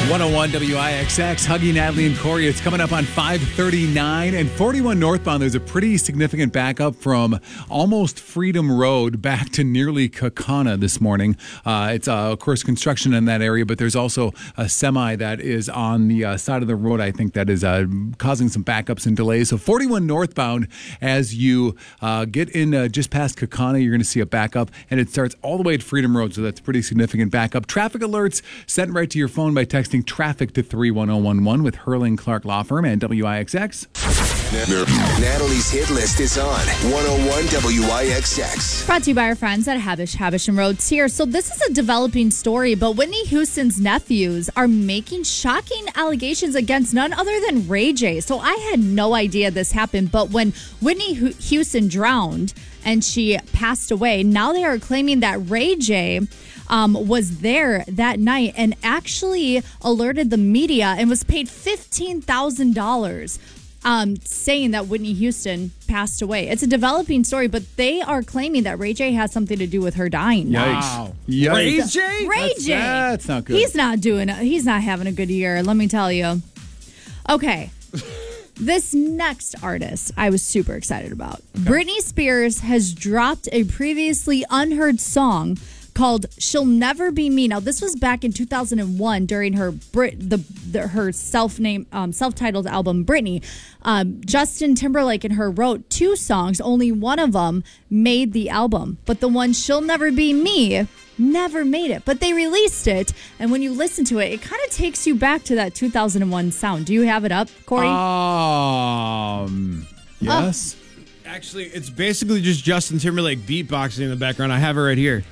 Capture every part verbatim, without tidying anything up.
one oh one W I X X, Huggy, Natalie, and Corey. It's coming up on five thirty-nine and forty-one northbound. There's a pretty significant backup from almost Freedom Road back to nearly Kaukauna this morning. Uh, it's, uh, of course, construction in that area, but there's also a semi that is on the uh, side of the road, I think, that is uh, causing some backups and delays. So forty-one northbound, as you uh, get in uh, just past Kaukauna, you're going to see a backup, and it starts all the way at Freedom Road, so that's a pretty significant backup. Traffic alerts sent right to your phone by texting traffic to three one oh one one with Hurling Clark Law Firm and W I X X. Natalie's hit list is on one oh one W I X X. Brought to you by our friends at Habish, Habish and Rhodes here. So this is a developing story, but Whitney Houston's nephews are making shocking allegations against none other than Ray J. So I had no idea this happened, but when Whitney Houston drowned and she passed away, now they are claiming that Ray J Um, was there that night and actually alerted the media and was paid fifteen thousand dollars um, saying that Whitney Houston passed away. It's a developing story, but they are claiming that Ray J has something to do with her dying. Yikes. Wow. Yikes. Ray J? Ray That's, J. That's not good. He's not doing it. He's not having a good year, let me tell you. Okay. This next artist I was super excited about. Okay. Britney Spears has dropped a previously unheard song called "She'll Never Be Me." Now, this was back in two thousand one during her Brit the, the her self-named um, self-titled album Britney. Um, Justin Timberlake and her wrote two songs. Only one of them made the album, but the one "She'll Never Be Me" never made it. But they released it, and when you listen to it, it kind of takes you back to that two thousand one sound. Do you have it up, Corey? Um, yes. Oh. Actually, it's basically just Justin Timberlake beatboxing in the background. I have it right here.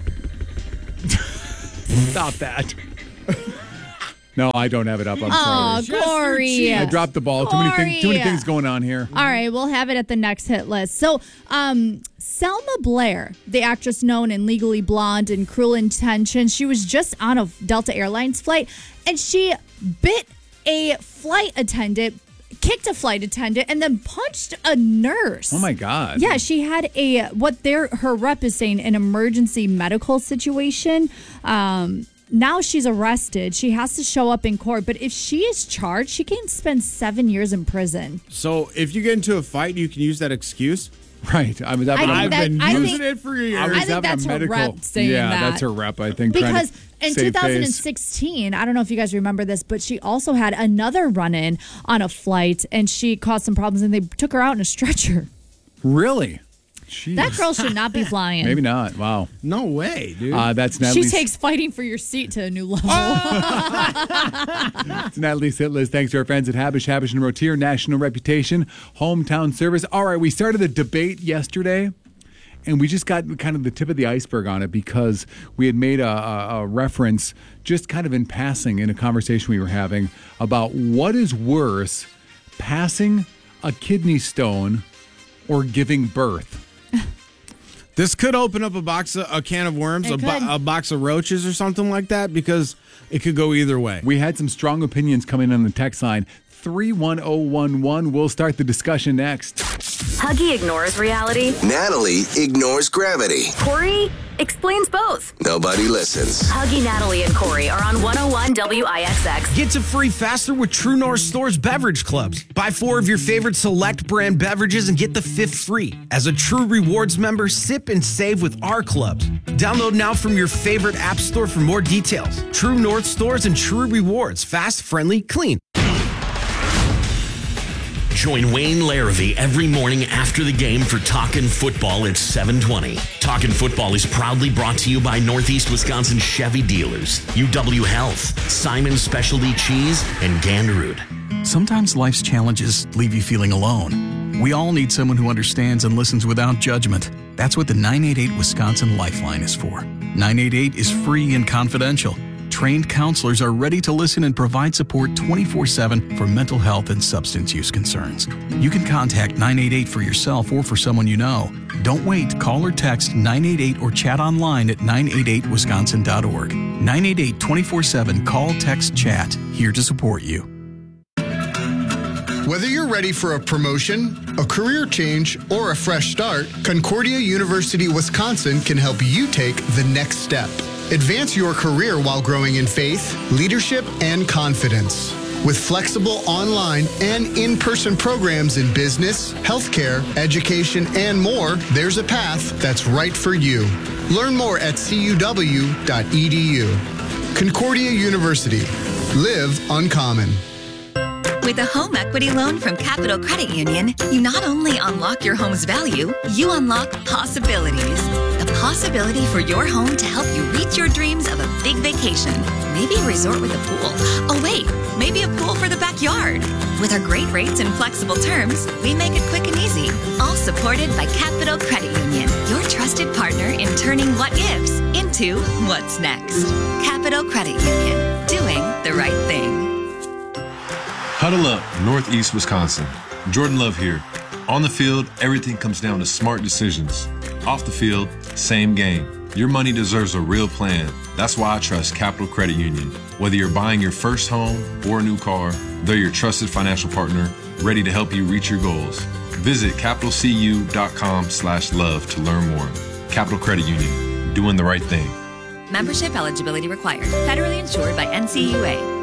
Stop that. No, I don't have it up. I'm Oh, sorry. Corey. I dropped the ball. Too many things. Too many things going on here. All right, we'll have it at the next hit list. So, um, Selma Blair, the actress known in Legally Blonde and Cruel Intentions, she was just on a Delta Airlines flight, and she bit a flight attendant, kicked a flight attendant, and then punched a nurse. Oh my God. Yeah, she had a what their her rep is saying an emergency medical situation. Um, now she's arrested. She has to show up in court, but if she is charged, she can spend seven years in prison. So if you get into a fight, you can use that excuse? Right. I was having I a, I've that- been I using think- it for years. I was I think having that's a her medical, rep saying yeah, that. that's her rep, I think. trying Because to in save two thousand face. sixteen, I don't know if you guys remember this, but she also had another run-in on a flight, and she caused some problems, and they took her out in a stretcher. Really? Jeez. That girl should not be flying. Maybe not. Wow. No way, dude. Uh, that's She Natalie's, takes fighting for your seat to a new level. it's Natalie's hit list. Thanks to our friends at Habish, Habish and Rotier, national reputation, hometown service. All right, we started a debate yesterday, and we just got kind of the tip of the iceberg on it because we had made a, a, a reference just kind of in passing in a conversation we were having about what is worse, passing a kidney stone or giving birth. This could open up a box of, a can of worms, It a, bo- could. a box of roaches or something like that, because it could go either way. We had some strong opinions coming on the text line. three one oh one one. We'll start the discussion next. Huggy ignores reality. Natalie ignores gravity. Corey explains both. Nobody listens. Huggy, Natalie, and Corey are on one oh one W I X X. Get to free faster with True North Store's beverage clubs. Buy four of your favorite select brand beverages and get the fifth free. As a True Rewards member, sip and save with our clubs. Download now from your favorite app store for more details. True North Stores and True Rewards. Fast, friendly, clean. Join Wayne Larrivee every morning after the game for Talkin' Football at seven twenty. Talkin' Football is proudly brought to you by Northeast Wisconsin Chevy Dealers, U W Health, Simon Specialty Cheese, and Ganderud. Sometimes life's challenges leave you feeling alone. We all need someone who understands and listens without judgment. That's what the nine eight eight Wisconsin Lifeline is for. nine eight eight is free and confidential. Trained counselors are ready to listen and provide support twenty-four seven for mental health and substance use concerns. You can contact nine eight eight for yourself or for someone you know. Don't wait. Call or text nine eight eight or chat online at nine eight eight wisconsin dot org. nine eight eight twenty-four seven Call, text, chat. Here to support you. Whether you're ready for a promotion, a career change, or a fresh start, Concordia University Wisconsin can help you take the next step. Advance your career while growing in faith, leadership, and confidence. With flexible online and in-person programs in business, healthcare, education, and more, there's a path that's right for you. Learn more at c u w dot e d u. Concordia University. Live uncommon. With a home equity loan from Capital Credit Union, you not only unlock your home's value, you unlock possibilities. The possibility for your home to help you reach your dreams of a big vacation. Maybe a resort with a pool. Oh wait, maybe a pool for the backyard. With our great rates and flexible terms, we make it quick and easy. All supported by Capital Credit Union, your trusted partner in turning what ifs into what's next. Capital Credit Union, doing the right thing. Huddle up, Northeast Wisconsin. Jordan Love here. On the field, everything comes down to smart decisions. Off the field, same game. Your money deserves a real plan. That's why I trust Capital Credit Union. Whether you're buying your first home or a new car, they're your trusted financial partner, ready to help you reach your goals. Visit capital c u dot com slash love to learn more. Capital Credit Union, doing the right thing. Membership eligibility required. Federally insured by N C U A.